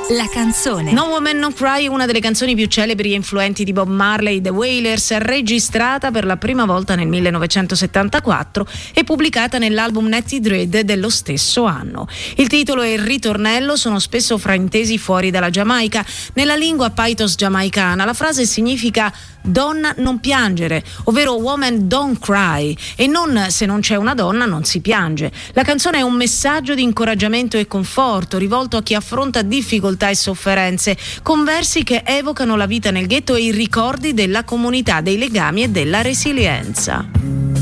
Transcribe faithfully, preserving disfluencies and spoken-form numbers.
La canzone. No Woman No Cry, una delle canzoni più celebri e influenti di Bob Marley, The Wailers, registrata per la prima volta nel millenovecentosettantaquattro e pubblicata nell'album Natty Dread dello stesso anno. Il titolo e il ritornello sono spesso fraintesi fuori dalla Giamaica. Nella lingua paitos giamaicana la frase significa donna non piangere, ovvero woman don't cry, e non se non c'è una donna non si piange. La canzone è un messaggio di incoraggiamento e conforto rivolto a chi affronta difficoltà e sofferenze, con versi che evocano la vita nel ghetto e i ricordi della comunità, dei legami e della resilienza.